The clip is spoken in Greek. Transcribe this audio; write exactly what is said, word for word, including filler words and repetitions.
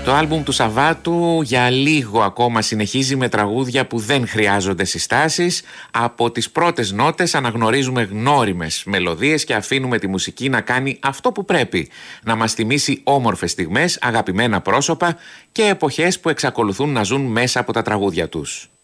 Το άλμπουμ του Σαββάτου για λίγο ακόμα συνεχίζει με τραγούδια που δεν χρειάζονται συστάσεις. Από τις πρώτες νότες αναγνωρίζουμε γνώριμες μελωδίες και αφήνουμε τη μουσική να κάνει αυτό που πρέπει. Να μας θυμίσει όμορφες στιγμές, αγαπημένα πρόσωπα και εποχές που εξακολουθούν να ζουν μέσα από τα τραγούδια τους.